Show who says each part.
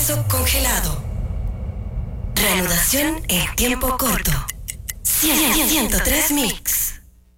Speaker 1: vaso congelado. Reanudación en tiempo corto. 103 Mix.